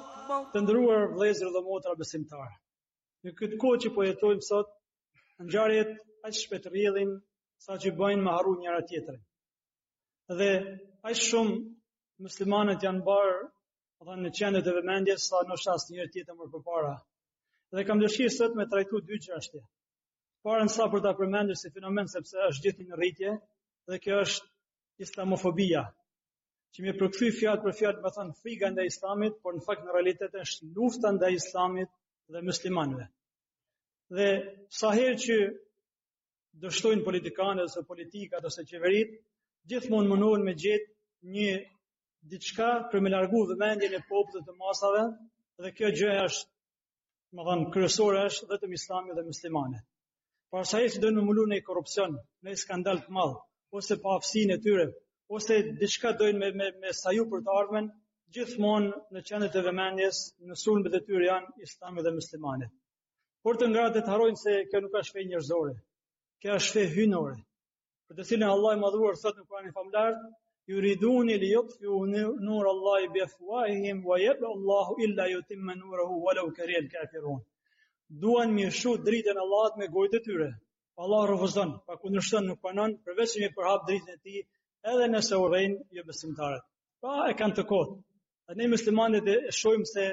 Të nderuar vëllezër dhe motra besimtarë. Në këtë kohë që po jetojmë sot, ngjarjet aq shpejt rrjedhin sa që bëjnë me harru njëra tjetrin. Dhe aq shumë muslimanët janë bërë në qendër të vëmendjes sa ndoshta asnjëherë tjetër më përpara. Dhe kam dëshirë sot me trajtu dy çështje. Para sa për ta përmendur si fenomen sepse është gjithë në rritje dhe kjo është islamofobia, që më përkthy fjalë për fjalë, më thënë frika ndaj islamit, por në fakt në realitet është lufta ndaj islamit dhe muslimanëve. Dhe sa herë që dështojnë politikanët ose politikat ose qeveritë, gjithmonë mundohen me gjetë një diçka për me largu vëmendjen e popullit të masave, dhe kjo gjë është, më thënë, kryesore është vetëm islami dhe muslimanët. Por sa herë që dojnë me mulu në korrupsion, në skandal të madh, ose pa aftësinë e tyre, ose diçka dojnë me saju për të ardhmen, gjithmonë në qendër të vëmendjes, në sulmet e tyre janë islami dhe muslimanët. Por të ngratë të harrojnë se kjo nuk është fe njerëzore, kjo është fe hynore, për të cilën Allah i madhuar thot në Kur'anin famlar: yuriduni li yutfi'u nur Allahi bi afwahihim wa yaba Allahu illa yutimma nurahu walau kariha al-kafirun. Duan mi shu dritën e Allahut me gojët e tyre. Allah refuzon, pa kundërshton, nuk pranon përveç se mi përhap dritën e tij, edhe nëse urrejnë jo besimtarët. Pra e kanë të kotë. Dhe ne muslimanët e shohim se,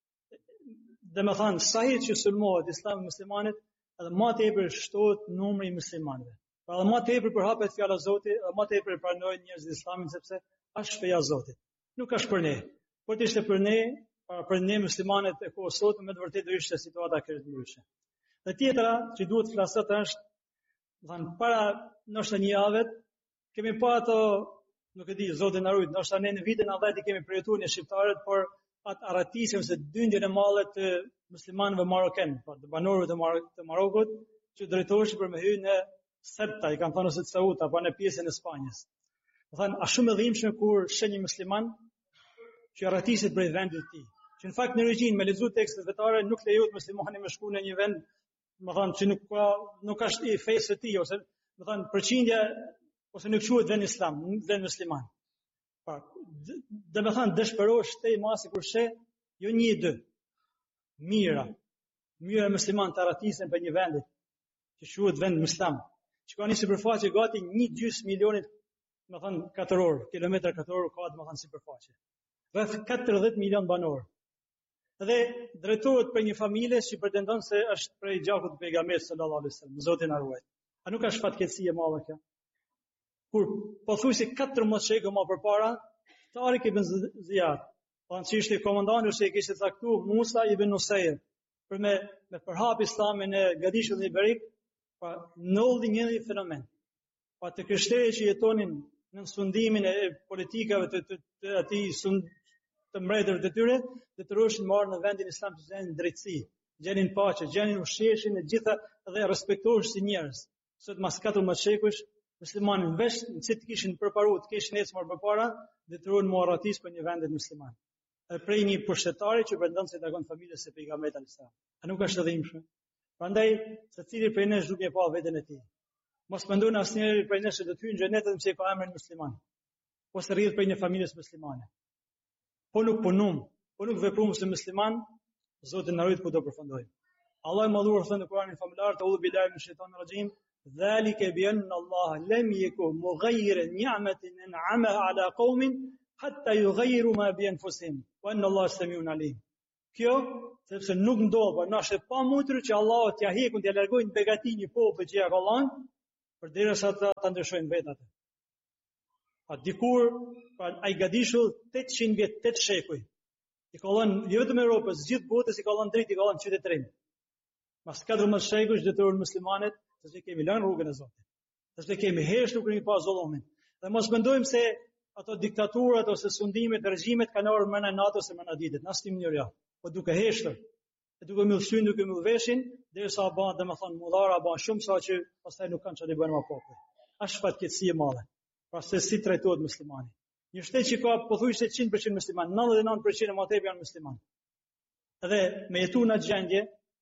domethënë, sa herë që sulmohet Islami muslimanët, edhe më tepër shtohet numri i muslimanëve. Pra edhe më tepër përhapet fjala e Zotit, edhe më tepër pranojnë njerëzit Islamin sepse është feja e Zotit. Nuk është për ne. Por të ishte për ne muslimanët e kohës sot, me të vërtetë do ishte situata krejt ndryshe. Dhe tjetra që duhet të flasot është, para ndoshta një javë kemi pa ato, nuk e di, Zoti na ruaj, ndoshta ne në vitin 90 kemi përjetuar në shqiptarët por atë arratisje ose dyndjen e madhe të muslimanëve marokan, të banorëve të Marokut, që drejtoheshin për me hyrë në Septa, i kanë thënë ose Ceuta, apo në pjesën e Spanjës. Do thënë, a shumë e dhimbshme kur sheh një musliman që arratiset për vendin e tij. Që në fakt në origjinë me lexuar tekstet vetare nuk lejohet muslimani me shku në një vend, më thënë, që nuk është i fesë së tij, ose më thënë përqindja ose nuk quhet vend islam, vend musliman. Pa, dhe me thënë, dëshpërosh te i masi kur sheh, jo një i dy. Mira musliman të arratisen për një vendit, që quhet vend muslim, që ka një sipërfaqe gati 1/2 milionit, me thënë, kilometër katror ka, me thënë, sipërfaqe. Rreth 40 milion banor. Dhe drejtohet për një familje që pretendon se është prej gjakut të pejgamberit sallallahu alaihi wasallam, Zoti na ruaj. A nuk është fatkeqësi e madhe kjo? Kur pothuajse 14 shekë më përpara, Tariq ibn Ziyad, që ishte komandanti që i kishte caktuar Musa ibn Nusayr për me përhap Islamin e Gadishullit Iberik, pa ndodhi një fenomen. Pa të krishterë që jetonin në sundimin e politikave të atij të mbretërve të tyre, detyroheshin marrë në vendin islam të gjenin drejtësi, gjenin paqe, gjenin ushqeshin e gjitha dhe respektoheshin si njerëz. Sot mas 14 shekush, muslimanët veç si të kishin përparuar, të kishin ecmur përpara, detyrohen mu arratis për një vendet musliman. E prej një pushtetari që pretendon se takon familjes së pejgamberit alayhis salam. A nuk është e dhimbshme? Prandaj, secili prej nesh duhet të pa veten e tij. Mos mendoni asnjëri prej nesh se do të hyjë në xhenet vetëm se ka emrin musliman, ose rrjedh prej një familjes muslimane. Po nuk punum, po nuk veprum si musliman, Zoti na ruaj ku do përfundojmë. Allah i madhuar thënë në Kur'anin famlar, "A'udhu billahi minash shaitanir rajim, dhalika bi anna Allah lam yakun mughayyiran ni'matin an'amaha 'ala qaumin hatta yughayyiru ma bi anfusihim, wa anna Allah samiun alim." Kjo, sepse nuk ndodh, por nash e pa mundur që Allah t'ia hekun, t'ia largojnë begati një popull që ja ka dhënë, përderisa ata ta ndryshojnë vetat. A dikur, ai Gadishull 800 vjet, 8 shekuj. I ka dhënë jo vetëm Europës, gjithë botës i ka dhënë drejt, i ka dhënë qytetërim. Mas 14 shekuj detyrohen muslimanët, sepse kemi lënë rrugën e Zotit. Sepse kemi heshtur kur i pa zullumin. Dhe mos mendojmë se ato diktaturat ose sundimet, regjimet kanë ardhur më në natë ose më në ditët, në asnjë mënyrë jo. Po duke heshtur, duke mbylsyn, duke mbyll veshin, derisa bën, domethënë, mudhara bën shumë sa që pastaj nuk kanë çfarë bëjnë me popull. Është fatkeqësi e madhe. Pra se si trajtohet muslimani. Një shtet që ka pothuajse 100% musliman, 99% e mëtepë janë musliman. Edhe me jetu në gjendje,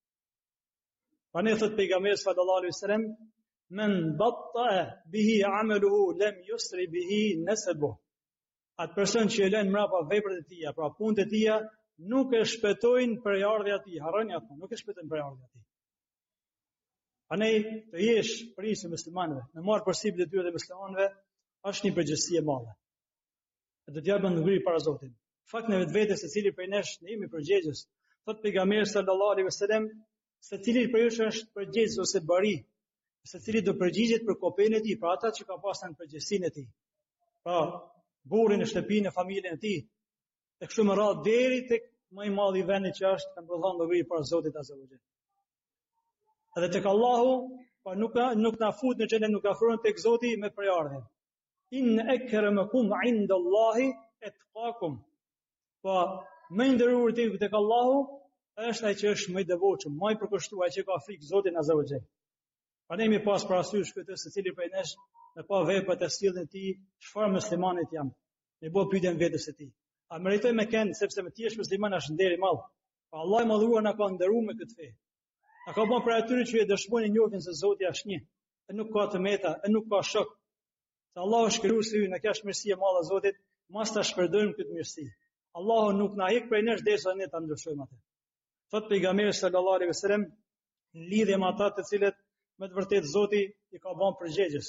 pa ne thot pejgamberi sallallahu alaihi wasallam, "Men batta bihi 'amaluhu lam yusri bihi nasabuhu." Atë person që e lën mbrapa veprat e tija, pra punët e tija, nuk e shpëtojnë përjardhja e tij, harroni atë, nuk e shpëtojnë përjardhja e tij. Anej të jesh prisi muslimanëve, me marrë përsipër detyrët e muslimanëve, është një përgjegjësi e madhe. E do t'ja bën ngri para Zotit. Fakt në vetvete secili prej nesh ne jemi përgjegjës. Thot pejgamberi sallallahu alaihi wasallam, secili prej jush është përgjegjës ose bari, secili do përgjigjet për kopën e tij, për ata që ka pasur në përgjegjësinë e tij. Pra, burrin në shtëpinë e familjen e tij, e kështu me radhë deri tek më i madhi vendi që është kanë bëllon ngri para Zotit azza wa jalla. Edhe tek Allahu, pa nuk na fut në xhenet, nuk afrohen tek Zoti me përjardhje. In akramakum indallahi atqakum. Pa më i nderuar tek Allahu është ai që është më i devotshëm, më i përkushtuar, ai që ka frikë Zotin azza wa jalla. Pa ne mi pas parasysh këtë secili prej nesh me pa veprat e sjelljen e tij, çfarë muslimanit jam. Ne bëu pyetjen vetes së tij. A meritoj me kënd sepse me ti është musliman është nder i madh. Pa Allah i madhuar na ka nderuar me këtë fe. A ka bën për atyre që e dëshmojnë e njohin se Zoti është një, e nuk ka të meta, e nuk ka shok. Se Allah është krijuesi ynë, kjo është mirësi e madhe e Zotit, mos ta shpërdojmë këtë mirësi. Allahu nuk na heq prej nesh derisa ne ta ndryshojmë atë. Thot pejgamberi sallallahu alaihi wasallam, lidhje me ata të cilët me të vërtetë Zoti i ka bën përgjegjës.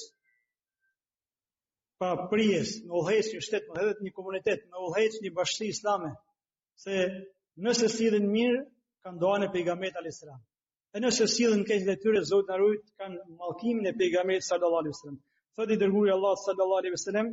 Pa prijes, në udhëheq një shtet, në udhëheq një komunitet, në udhëheq një bashki islame, se nëse sillen mirë, kanë duan e pejgamberit alayhis salam. E nëse sillen keq detyrë, Zoti na ruaj, kanë mallkimin e pejgamberit sallallahu alaihi wasallam. Thotë i dërguari i Allahut sallallahu alaihi wasallam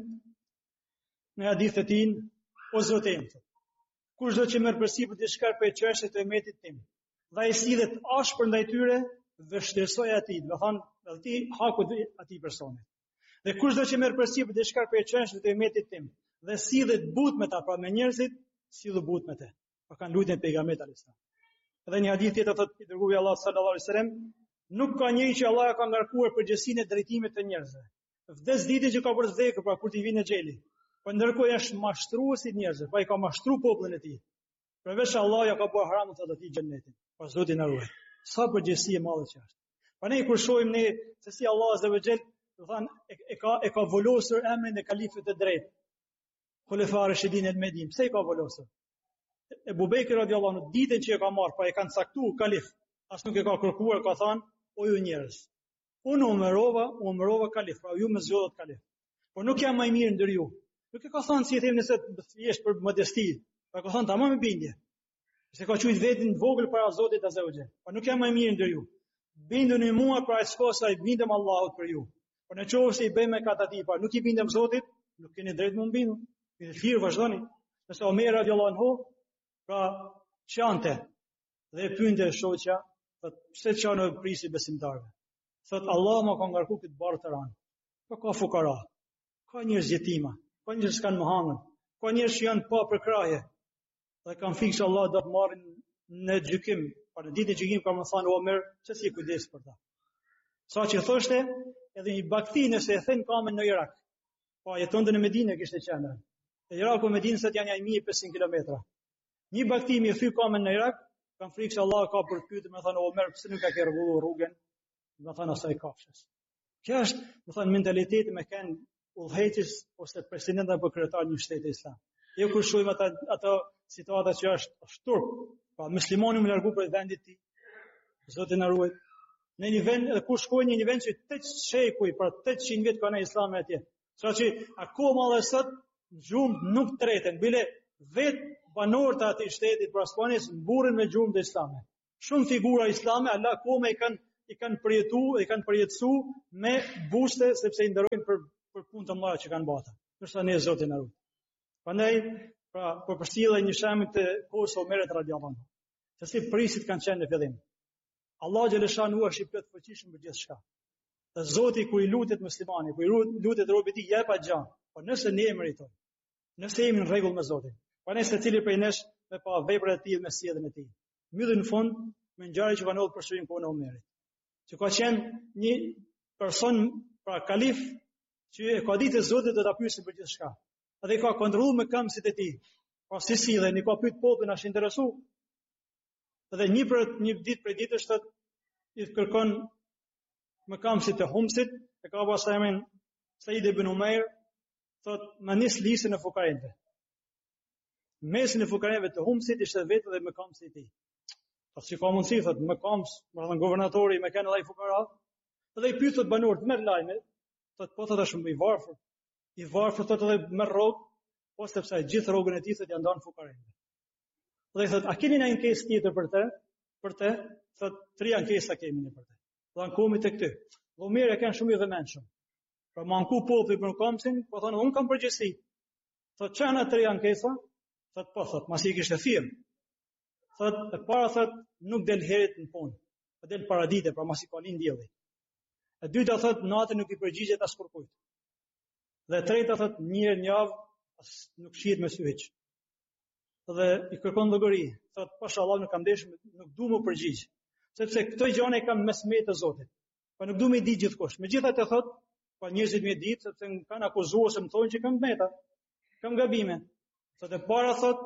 në hadith e tij, o Zoti im, kushdo që merr përsipër diçka për çështjet e umetit tim, dhe ai sillet ashpër ndaj tyre, vështirësoj atij, do thonë, ti haku atij personit. Dhe kushdo që merr përsipër diçka për çështjet e umetit tim, dhe sillet but me ta, pra me njerëzit, sillet but me te. Pa kanë lutjen e pejgamberit alayhis salam. Dhe një hadith tjetër thotë i dërguari i Allahut sallallahu alaihi wasallam, nuk ka njeri që Allah ka ngarkuar përgjegjësinë e drejtimit të njerëzve. Vdes ditë që ka për të vdekur, pra kur t'i vinë xheli. Po ndërkohë është mashtruesi i njerëzve, pa i ka mashtruar popullin e tij. Përveç Allah ja ka bërë haram të atij xhenetin. Pa Zoti na ruaj. Sa përgjegjësi e madhe që është. Pa ne kur shohim ne se si Allah azza wa jall, do thënë e ka volosur emrin e kalifit të drejtë. Khulafa Rashidin el-Medin, pse i ka volosur? Ebu Bekri radiallahu anhu, ditën që e ka marrë, pa e kanë caktuar kalif, as nuk e ka kërkuar, ka thënë, o ju njerëz, unë umërova kalif, pra ju më zgjodhët kalif. Por nuk jam më i mirë ndër ju. Nuk e ka thënë si e them nëse thjesht për modesti, pa ka thënë tamam me bindje. Se ka thujt vetin vogël para Zotit azza wa jall. Po nuk jam më i mirë ndër ju. Binduni mua për aq kohë sa i bindem Allahut për ju. Por nëse i bëjmë kat atij, pa nuk i bindem Zotit, nuk keni drejt më mbindu. Në thirr vazhdoni. Nëse Omer radiallahu anhu pra qante dhe e pyente shoqja, thotë pse çano prisi besimtarëve. Thotë Allah më ka ngarkuar këtë barë të ranë. Po ka fukara, ka njerëz jetima, ka njerëz që kanë mohanën, ka njerëz që janë pa përkraje. Dhe kanë frikë se Allah do të marrin në gjykim, pa në ditën e gjykimit ka më thënë Omer, çe si kujdes për ta. Sa që thoshte, edhe një bakti nëse e thën kamën në Irak. Po jetonte në Medinë kishte qendrën. Te Iraku me Medinë sot janë 1500 kilometra. Një bakti më thy kamën në Irak, kanë frikë se Allah ka për pyetë, më thënë Omer, pse nuk ka rregulluar rrugën, më thënë asaj kafshës. Kjo është, më thënë, mentaliteti me kanë udhëheqës ose presidenti apo kryetar një shteti islam. Jo kur shohim ato situata që është turp, pa muslimani më largu për vendit ti. Zoti na ruaj. Në një vend, edhe kur shkojnë në një vend që 8 shekuj, për 800 vjet ka në islam atje. Sa që akoma edhe sot gjumë nuk treten, bile vetë banorët e atij shtetit për Spanisë mburren me gjumë të islamet. Shumë figura islame Allah akoma i kanë përjetësu me buste sepse i nderojnë për punë të mëdha që kanë bërë. Përsa ne Zoti na ruaj. Prandaj, pra, për përcjellje një shembull të kohës së Omerit radhiyallahu anhu. Se si prisit kanë qenë në fillim. Allah xhaleshanu është i plot fuqishëm për gjithçka. Dhe Zoti kur i lutet muslimani, kur i lutet robi i tij, jep atë gjë. Po nëse ne e meritojmë, nëse jemi në rregull me Zotin, pa ne secili prej nesh me pa veprat e tij me sjelljen e tij. Mbylli në fund me ngjarje që kanë ndodhur për shkakun kohën e Omerit. Që ka qenë një person, pra kalif, që e ka ditë se Zoti do ta pyesë për gjithçka. Dhe i ka kontrolluar me këmbësit e tij. Pa si dhe i ka pyet popullin, është interesu. Dhe një ditë për ditësh thotë i kërkon me këmbësit e humsit, e ka pasur emrin Said ibn Umair, thotë më nis lisën e fukarëve. mesin e fukareve të humsit ishte vetë dhe mëkamsi i tij. Po si ka mundësi thot mëkams, domethënë guvernatori më kanë dhaj fukara, dhe i pyet banorët me lajme, thot po thot është i varfër. I varfër thot edhe me rrogë, po sepse gjithë rrogën e tij thot ja ndan fukareve. Dhe i thot, a keni një ankesë tjetër për të? Për të, thot, 3 ankesa kemi në për të. Dhe ankohemi të këty. Dhe mirë e kanë shumë i vëmendshëm. Pra më anku populli për komsin, po thonë, unë kam përgjegjësi. Thot, çfarë janë 3 ankesa? Thot, po thot, masi kishte thirrë. Thot, e para thot, nuk del herët në punë. Po del paradite, pra masi ka lind dielli. E dyta thot, natën nuk i përgjigjet as kërkujt. Dhe e treta thot, një herë në javë as nuk shihet me sy hiç. Dhe i kërkon llogari. Thot, pashallah nuk kam deshur, nuk du më përgjigj. Sepse këto gjëra kam mesmet të Zotit. Po nuk du më di gjithkusht. Megjithatë thot, po njerëzit më ditë sepse më kanë akuzuar se më thonë që kam meta. Kam gabime. Thot e para thot,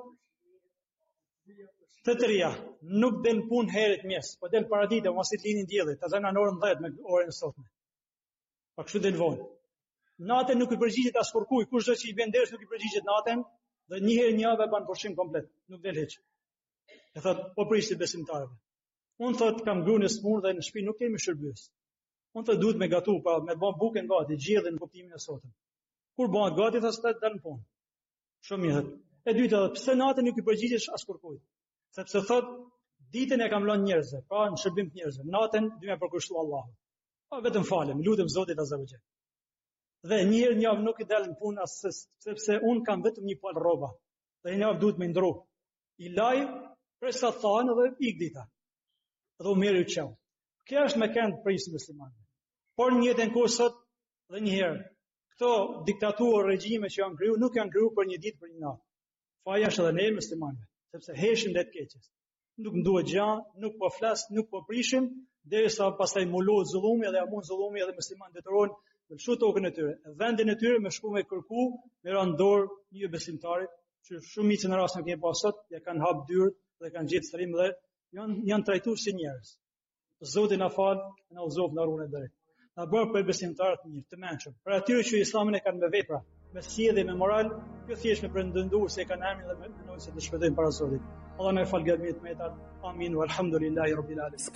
të tëria, nuk del punë herët mes, po del paradite, mos i linin diellit, ta zënë në orën 10 me orën e sotme. Po kështu del vonë. Natën nuk i përgjigjet as kërkuj, kushdo që i bën derës nuk i përgjigjet natën. Dhe një herë një javë ban pushim komplet, nuk del hiç. E thot, po prishti besimtarëve. Unë thot, kam gruan e smur dhe në shtëpi nuk kemi shërbës. Unë thot, duhet me gatu, pra me bën bukën gati, gjellën në kuptimin e sotëm. Kur bëhet gati, thot, s'ta dal në punë. Shumë mirë. E dyta, pse natën nuk i përgjigjesh as kërkujt? Sepse thot, ditën e kam lënë njerëzve, pra në shërbim të njerëzve. Natën dy me përkushtu Allahut. Pa vetëm falem, lutem Zotit Azza wa Jall. Dhe një herë një javë nuk i dal në punë as sepse un kam vetëm një palë rroba. Dhe një javë duhet më ndro. I laj për sa thonë dhe ik dita. Dhe u merr i çau. Kjo është me kënd për isë muslimanë. Por në jetën kur sot dhe një herë këto diktaturë regjime që janë kriju nuk janë kriju për një ditë për një natë. Faja është edhe ne muslimanëve, sepse heshin det keqes. Nuk nduhet gjë, nuk po flas, nuk po prishim derisa pastaj mulohet zullumi dhe amun zullumi edhe muslimanët detyrohen me lëshu tokën e tyre, vendin e tyre me shku me kërku, me ranë dorë një besimtarit, që shumicën në rast në kemi pas sot, ja kanë hap dyrët dhe kanë gjetë sërim dhe janë trajtuar si njerëz. Zoti na fal, na udhëzof në rrugën e drejtë. Na bërë për besimtarët mirë, të mençur. Për atyre që Islamin e kanë me vepra, me sjellje, me moral, jo thjesht me pretendue se kanë emrin dhe me mendojnë se të shpëtojnë para Zotit. Allah na fal gabimet e meta. Amin. Walhamdulillahi rabbil alamin.